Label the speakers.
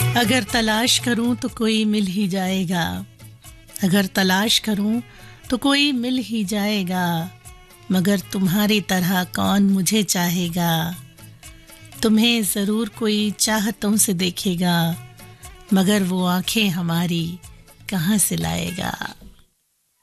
Speaker 1: अगर तलाश करूं तो कोई मिल ही जाएगा, अगर तलाश करूं तो कोई मिल ही जाएगा, मगर तुम्हारी तरह कौन मुझे चाहेगा। तुम्हें ज़रूर कोई चाहतों से देखेगा, मगर वो आंखें हमारी कहाँ से लाएगा।